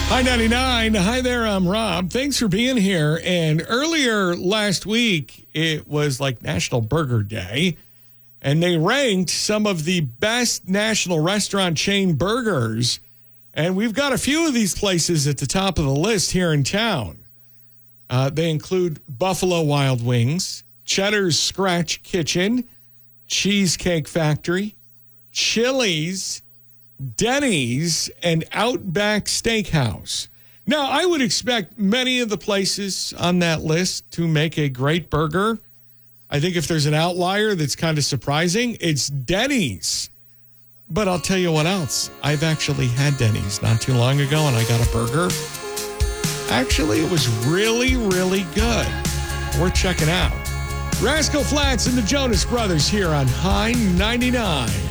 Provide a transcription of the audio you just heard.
Hi, 99. Hi there, I'm Rob. Thanks for being here. And earlier last week, it was like National Burger Day, and they ranked some of the best national restaurant chain burgers. And we've got a few of these places at the top of the list here in town. They include Buffalo Wild Wings, Cheddar's Scratch Kitchen, Cheesecake Factory, Chili's, Denny's, and Outback Steakhouse. Now, I would expect many of the places on that list to make a great burger. I think if there's an outlier that's kind of surprising, it's Denny's. But I'll tell you what else. I've actually had Denny's not too long ago, and I got a burger. Actually, it was really, really good. Worth checking out. Rascal Flatts and the Jonas Brothers here on High 99.